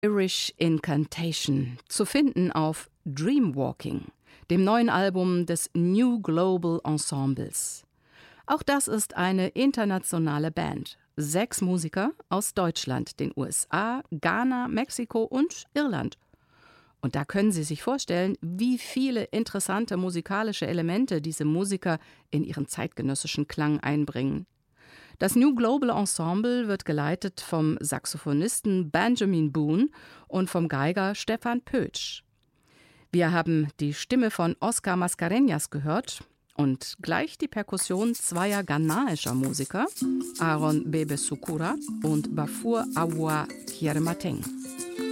Irish Incantation, zu finden auf Dreamwalking, dem neuen Album des New Global Ensembles. Auch das ist eine internationale Band. 6 Musiker aus Deutschland, den USA, Ghana, Mexiko und Irland. Und da können Sie sich vorstellen, wie viele interessante musikalische Elemente diese Musiker in ihren zeitgenössischen Klang einbringen. Das New Global Ensemble wird geleitet vom Saxophonisten Benjamin Boone und vom Geiger Stefan Pötsch. Wir haben die Stimme von Oscar Mascarenhas gehört und gleich die Perkussion zweier ghanaischer Musiker, Aaron Bebe Sukura und Bafur Awa Kiermateng.